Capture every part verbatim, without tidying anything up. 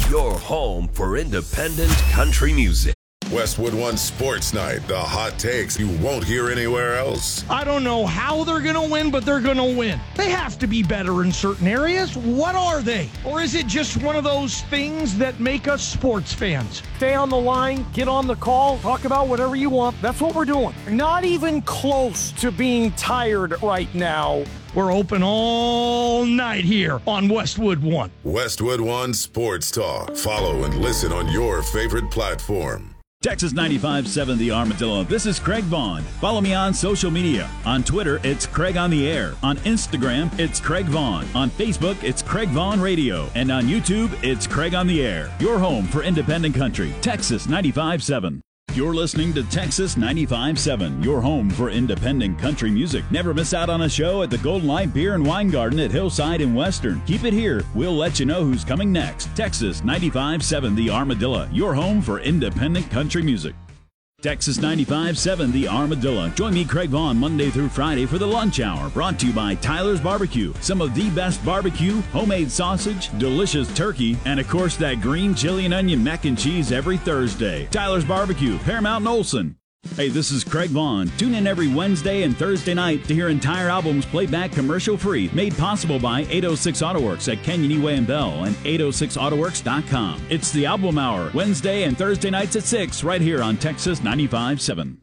your home for independent country music. Westwood One Sports Night, the hot takes you won't hear anywhere else. I don't know how they're going to win, but they're going to win. They have to be better in certain areas. What are they? Or is it just one of those things that make us sports fans? Stay on the line, get on the call, talk about whatever you want. That's what we're doing. Not even close to being tired right now. We're open all night here on Westwood One. Westwood One Sports Talk. Follow and listen on your favorite platform. Texas ninety-five point seven The Armadillo. This is Craig Vaughn. Follow me on social media. On Twitter, it's Craig on the Air. On Instagram, it's Craig Vaughn. On Facebook, it's Craig Vaughn Radio. And on YouTube, it's Craig on the Air. Your home for independent country. Texas ninety-five point seven. You're listening to Texas ninety-five point seven, your home for independent country music. Never miss out on a show at the Golden Light Beer and Wine Garden at Hillside and Western. Keep it here. We'll let you know who's coming next. Texas ninety-five point seven The Armadillo, your home for independent country music. Texas ninety-five point seven The Armadillo. Join me, Craig Vaughn, Monday through Friday for the lunch hour. Brought to you by Tyler's Barbecue. Some of the best barbecue, homemade sausage, delicious turkey, and of course that green chili and onion mac and cheese every Thursday. Tyler's Barbecue, Paramount and Olson. Hey, this is Craig Vaughn. Tune in every Wednesday and Thursday night to hear entire albums played back commercial-free. Made possible by eight oh six Auto Works at Kenyon Way and Bell and eight oh six auto works dot com. It's the Album Hour, Wednesday and Thursday nights at six, right here on Texas ninety-five point seven.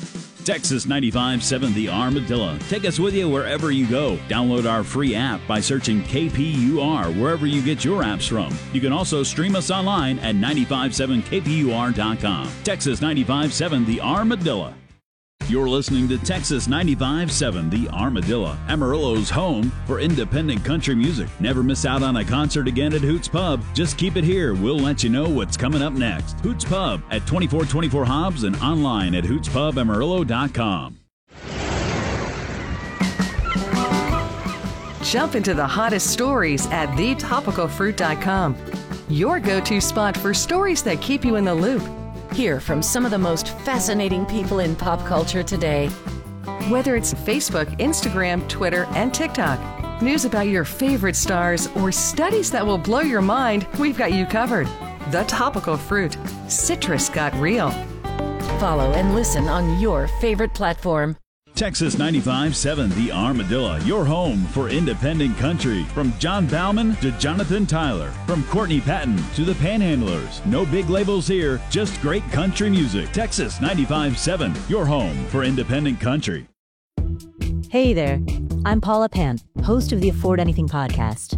Texas ninety-five point seven The Armadillo. Take us with you wherever you go. Download our free app by searching K P U R wherever you get your apps from. You can also stream us online at nine five seven K P U R dot com. Texas ninety-five point seven The Armadillo. You're listening to Texas ninety-five point seven The Armadillo, Amarillo's home for independent country music. Never miss out on a concert again at Hoots Pub. Just keep it here. We'll let you know what's coming up next. Hoots Pub at twenty-four twenty-four Hobbs and online at hoots pub amarillo dot com. Jump into the hottest stories at the topical fruit dot com. Your go-to spot for stories that keep you in the loop. Hear from some of the most fascinating people in pop culture today. Whether it's Facebook, Instagram, Twitter, and TikTok, news about your favorite stars, or studies that will blow your mind, we've got you covered. The Topical Fruit. Citrus got real. Follow and listen on your favorite platform. Texas ninety-five point seven The Armadillo, your home for independent country. From John Bauman to Jonathan Tyler, from Courtney Patton to the Panhandlers. No big labels here, just great country music. Texas ninety-five point seven, your home for independent country. Hey there, I'm Paula Pan, host of the Afford Anything podcast.